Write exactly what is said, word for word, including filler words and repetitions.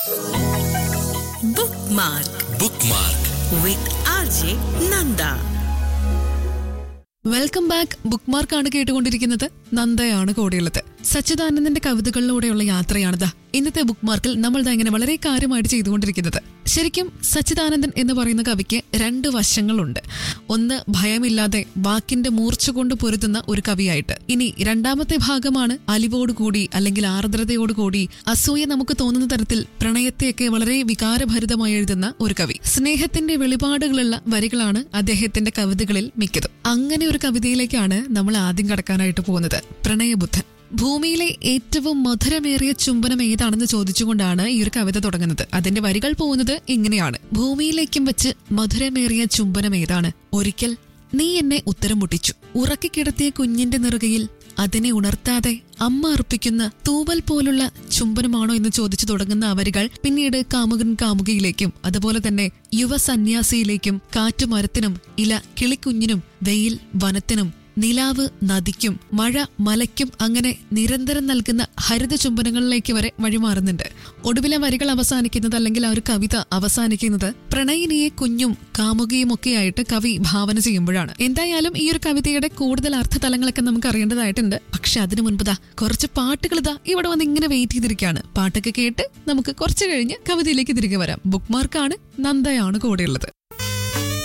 Bookmark Bookmark with R J Nanda. Welcome back. Book മാർക്കാണ് കേട്ടുകൊണ്ടിരിക്കുന്നത്. നന്ദയാണ് കൂടെയുള്ളത്. സച്ചിദാനന്ദന്റെ കവിതകളിലൂടെയുള്ള യാത്രയാണിത് ഇന്നത്തെ ബുക്ക് മാർക്കിൽ നമ്മൾ ഇങ്ങനെ വളരെ കാര്യമായിട്ട് ചെയ്തുകൊണ്ടിരിക്കുന്നത്. ശരിക്കും സച്ചിദാനന്ദൻ എന്ന് പറയുന്ന കവിക്ക് രണ്ട് വശങ്ങളുണ്ട്. ഒന്ന്, ഭയമില്ലാതെ വാക്കിന്റെ മൂർച്ച കൊണ്ട് പൊരുതുന്ന ഒരു കവിയായിട്ട്. ഇനി രണ്ടാമത്തെ ഭാഗമാണ് അലിവോടുകൂടി അല്ലെങ്കിൽ ആർദ്രതയോടുകൂടി അസൂയ നമുക്ക് തോന്നുന്ന തരത്തിൽ പ്രണയത്തെയൊക്കെ വളരെ വികാരഭരിതമായി എഴുതുന്ന ഒരു കവി. സ്നേഹത്തിന്റെ വെളിപാടുകളുള്ള വരികളാണ് അദ്ദേഹത്തിന്റെ കവിതകളിൽ മിക്കതും. അങ്ങനെ ഒരു കവിതയിലേക്കാണ് നമ്മൾ ആദ്യം കടക്കാനായിട്ട് പോകുന്നത്. പ്രണയബുദ്ധൻ. ഭൂമിയിലെ ഏറ്റവും മധുരമേറിയ ചുംബനം ഏതാണെന്ന് ചോദിച്ചുകൊണ്ടാണ് ഈ ഒരു കവിത തുടങ്ങുന്നത്. അതിന്റെ വരികൾ പോകുന്നത് ഇങ്ങനെയാണ്. ഭൂമിയിലേക്കും വെച്ച് മധുരമേറിയ ചുംബനം ഏതാണ്? ഒരിക്കൽ നീ എന്നെ ഉത്തരം മുട്ടിച്ചു. ഉറക്കിക്കിടത്തിയ കുഞ്ഞിന്റെ നെറുകയിൽ അതിനെ ഉണർത്താതെ അമ്മ അർപ്പിക്കുന്ന തൂവൽ പോലുള്ള ചുംബനമാണോ എന്ന് ചോദിച്ചു തുടങ്ങുന്ന ആ വരികൾ പിന്നീട് കാമുകൻ കാമുകയിലേക്കും അതുപോലെ തന്നെ യുവ സന്യാസിയിലേക്കും കാറ്റുമരത്തിനും ഇല കിളിക്കുഞ്ഞിനും വെയിൽ വനത്തിനും നിലാവ് നദിക്കും മഴ മലയ്ക്കും അങ്ങനെ നിരന്തരം നൽകുന്ന ഹരിത ചുംബനങ്ങളിലേക്ക് വരെ വഴിമാറുന്നുണ്ട്. ഒടുവിലെ വരികൾ അവസാനിക്കുന്നത് അല്ലെങ്കിൽ ആ ഒരു കവിത അവസാനിക്കുന്നത് പ്രണയിനിയെ കുഞ്ഞും കാമുകയും ഒക്കെയായിട്ട് കവി ഭാവന ചെയ്യുമ്പോഴാണ്. എന്തായാലും ഈ ഒരു കവിതയുടെ കൂടുതൽ അർത്ഥതലങ്ങളൊക്കെ നമുക്ക് അറിയേണ്ടതായിട്ടുണ്ട്. പക്ഷെ അതിനു മുൻപതാ കുറച്ച് പാട്ടുകൾ ഇതാ ഇവിടെ വന്ന് ഇങ്ങനെ വെയിറ്റ് ചെയ്തിരിക്കുകയാണ്. പാട്ടൊക്കെ കേട്ട് നമുക്ക് കുറച്ച് കഴിഞ്ഞ് കവിതയിലേക്ക് തിരികെ വരാം. ബുക്ക് മാർക്കാണ്. നന്ദയാണ് കൂടെയുള്ളത്.